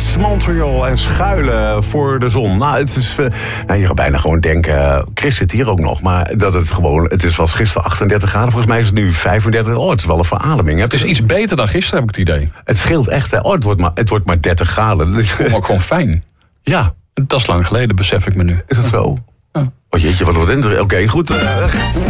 West Montreal en schuilen voor de zon. Nou, het is... je gaat bijna gewoon denken... Chris zit hier ook nog, maar dat het was gisteren 38 graden. Volgens mij is het nu 35. Oh, het is wel een verademing. Het is iets beter dan gisteren, heb ik het idee. Het scheelt echt, hè. Oh, het wordt maar 30 graden. Ook gewoon fijn. Ja. Dat is lang geleden, besef ik me nu. Is dat zo? Ja. Oh jeetje, wat interessant. Oké, goed.